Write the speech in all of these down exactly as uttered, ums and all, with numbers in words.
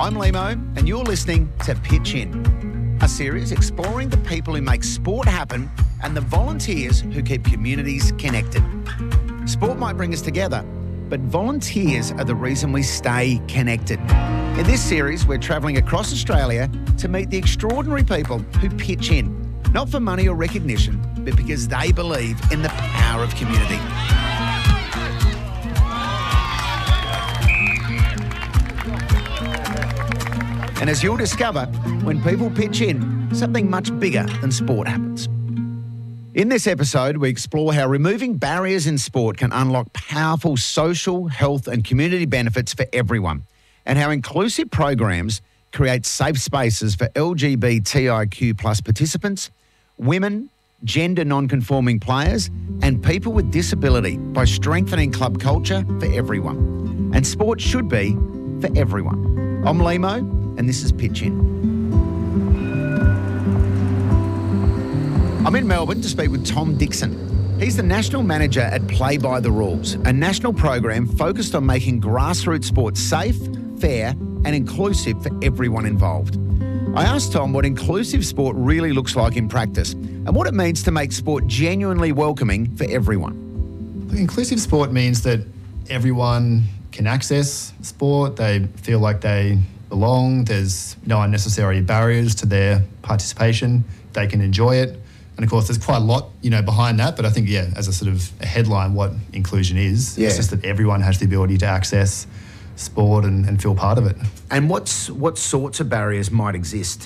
I'm Limo, and you're listening to Pitch In, a series exploring the people who make sport happen and the volunteers who keep communities connected. Sport might bring us together, but volunteers are the reason we stay connected. In this series, we're travelling across Australia to meet the extraordinary people who pitch in, not for money or recognition, but because they believe in the power of community. And as you'll discover, when people pitch in, something much bigger than sport happens. In this episode, we explore how removing barriers in sport can unlock powerful social, health and community benefits for everyone, and how inclusive programs create safe spaces for L G B T I Q plus participants, women, gender non-conforming players and people with disability by strengthening club culture for everyone. And sport should be for everyone. I'm Limo, and this is Pitch In. I'm in Melbourne to speak with Tom Dixon. He's the National Manager at Play by the Rules, a national program focused on making grassroots sport safe, fair and inclusive for everyone involved. I asked Tom what inclusive sport really looks like in practice and what it means to make sport genuinely welcoming for everyone. Inclusive sport means that everyone can access sport, they feel like they belong, there's no unnecessary barriers to their participation, they can enjoy it. And of course, there's quite a lot, you know, behind that. But I think, yeah, as a sort of a headline, what inclusion is, yeah. It's just that everyone has the ability to access sport and, and feel part of it. And what's what sorts of barriers might exist?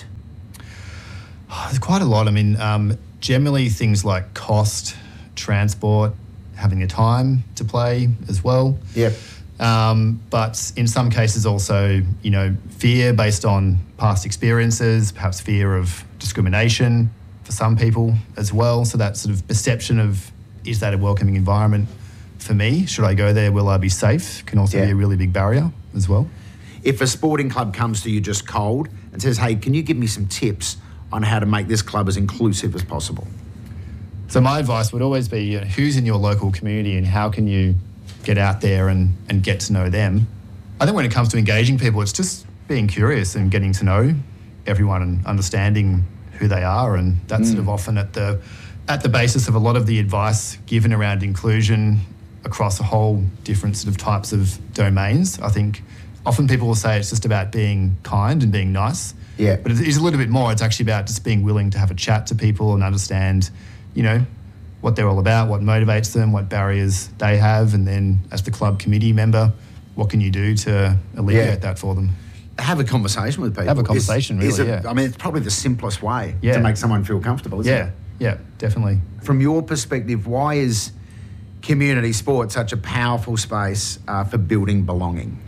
Oh, there's quite a lot. I mean, um, generally things like cost, transport, having the time to play as well. Yep. Um, but in some cases also, you know, fear based on past experiences, perhaps fear of discrimination for some people as well. So that sort of perception of, is that a welcoming environment for me? Should I go there? Will I be safe? Can also yeah. be a really big barrier as well. If a sporting club comes to you just cold and says, hey, can you give me some tips on how to make this club as inclusive as possible? So my advice would always be, you know, who's in your local community and how can you get out there and, and get to know them? I think when it comes to engaging people, it's just being curious and getting to know everyone and understanding who they are, and that's mm. sort of often at the at the basis of a lot of the advice given around inclusion across a whole different sort of types of domains. I think often people will say it's just about being kind and being nice. Yeah. But it is a little bit more. It's actually about just being willing to have a chat to people and understand, you know, what they're all about, what motivates them, what barriers they have, and then as the club committee member, what can you do to alleviate yeah. that for them? Have a conversation with people. Have a conversation, is, really, is it, yeah. I mean, it's probably the simplest way yeah. to make someone feel comfortable, isn't yeah. it? Yeah, definitely. From your perspective, why is community sport such a powerful space uh, for building belonging?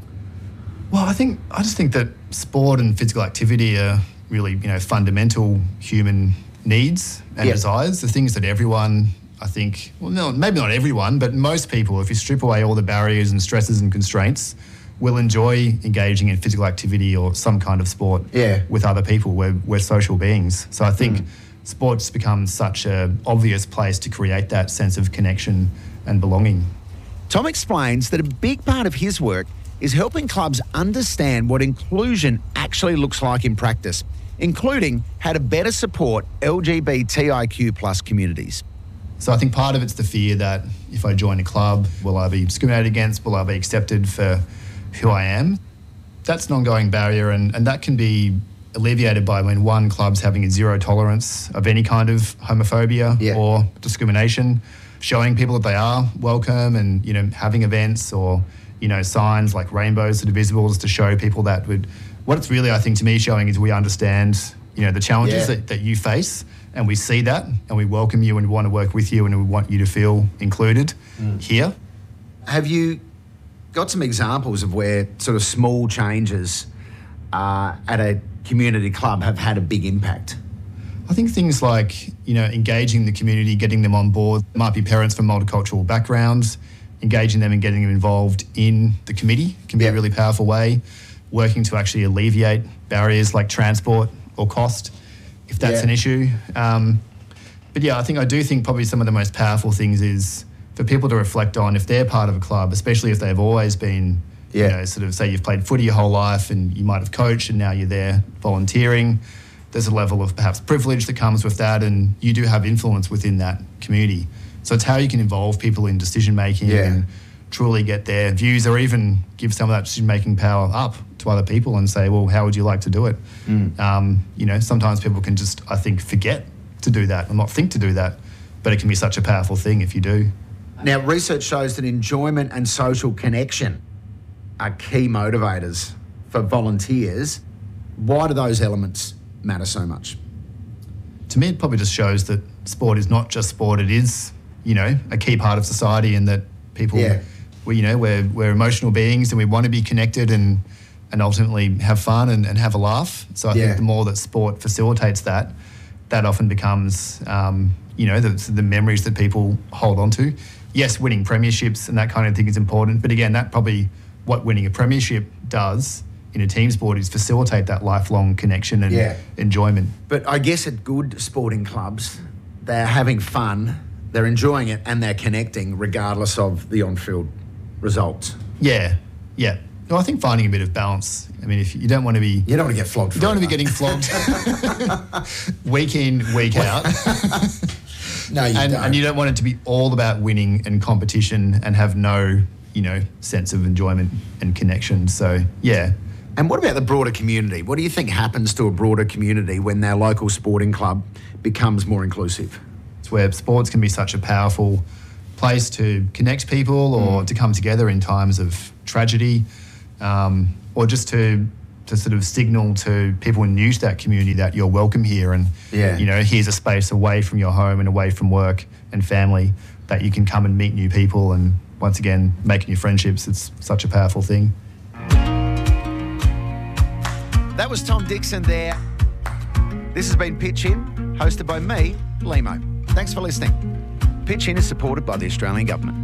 Well, I think I just think that sport and physical activity are really, you know, fundamental human needs and yep. desires. The things that everyone, I think, well, no, maybe not everyone, but most people, if you strip away all the barriers and stresses and constraints, will enjoy engaging in physical activity or some kind of sport yeah. with other people. We're, we're social beings. So I think mm. sports becomes such an obvious place to create that sense of connection and belonging. Tom explains that a big part of his work is helping clubs understand what inclusion actually looks like in practice, including how to better support L G B T I Q plus communities. So I think part of it's the fear that if I join a club, will I be discriminated against? Will I be accepted for who I am? That's an ongoing barrier, and, and that can be alleviated by when one club's having a zero tolerance of any kind of homophobia yeah. or discrimination, showing people that they are welcome and, you know, having events or, you know, signs like rainbows that are visible just to show people that would, what it's really, I think, to me showing is we understand, you know, the challenges yeah. that, that you face, and we see that and we welcome you and we want to work with you and we want you to feel included mm. here. Have you got some examples of where sort of small changes uh, at a community club have had a big impact? I think things like, you know, engaging the community, getting them on board, might be parents from multicultural backgrounds, engaging them and getting them involved in the committee can be yep. a really powerful way. Working to actually alleviate barriers like transport or cost, if that's yeah. an issue. Um, but yeah, I think I do think probably some of the most powerful things is for people to reflect on if they're part of a club, especially if they've always been Yeah. You know, sort of say you've played footy your whole life and you might have coached and now you're there volunteering. There's a level of perhaps privilege that comes with that, and you do have influence within that community. So it's how you can involve people in decision making Yeah. and truly get their views, or even give some of that decision making power up to other people and say, well, how would you like to do it? Mm. Um, you know, sometimes people can just, I think, forget to do that or not think to do that, but it can be such a powerful thing if you do. Now, research shows that enjoyment and social connection are key motivators for volunteers. Why do those elements matter so much? To me, it probably just shows that sport is not just sport. It is, you know, a key part of society, and that people, Yeah. we, you know, we're, we're emotional beings and we want to be connected and, and ultimately have fun and, and have a laugh. So I Yeah. think the more that sport facilitates that, that often becomes, um, you know, the, the memories that people hold on to. Yes, winning premierships and that kind of thing is important. But again, that probably what winning a premiership does in a team sport is facilitate that lifelong connection and Yeah. enjoyment. But I guess at good sporting clubs, they're having fun, they're enjoying it, and they're connecting regardless of the on-field results. Yeah, yeah. No, I think finding a bit of balance. I mean, if you don't want to be, You don't want to get flogged. you don't want to be getting flogged week in, week out, No, you and, don't. and you don't want it to be all about winning and competition and have no, you know, sense of enjoyment and connection. So, yeah. And what about the broader community? What do you think happens to a broader community when their local sporting club becomes more inclusive? It's where sports can be such a powerful place to connect people or Mm. to come together in times of tragedy, um, or just to to sort of signal to people new to that community that you're welcome here, and Yeah. you know, here's a space away from your home and away from work and family that you can come and meet new people, and once again making new friendships. It's such a powerful thing. That was Tom Dixon there. This has been Pitch In, hosted by me, Limo. Thanks for listening. Pitch In is supported by the Australian Government.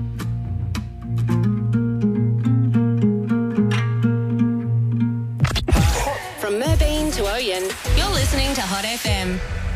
From Merbeen to Oyen, you're listening to Hot F M.